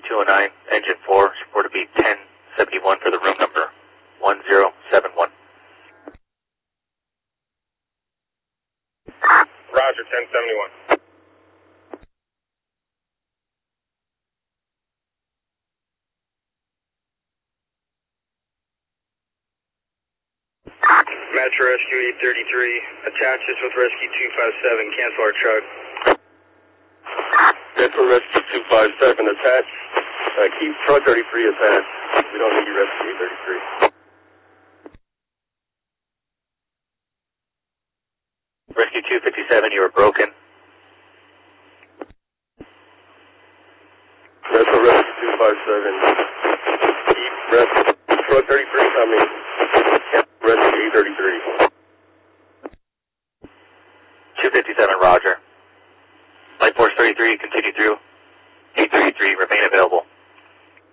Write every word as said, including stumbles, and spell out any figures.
two oh nine, engine four, report to be ten seventy-one for the room number one zero seven one. Roger, ten seventy-one. Metro Rescue eight thirty-three, attaches with Rescue two five seven, cancel our truck. Metro Rescue two five seven, attached. Uh, keep truck thirty-three attached. We don't need you Rescue eight thirty-three. Rescue two fifty-seven, you are broken. Metro Rescue two five seven, keep Rescue truck thirty-three coming. Rescue eight thirty-three. two fifty-seven, roger. Light Force thirty-three, continue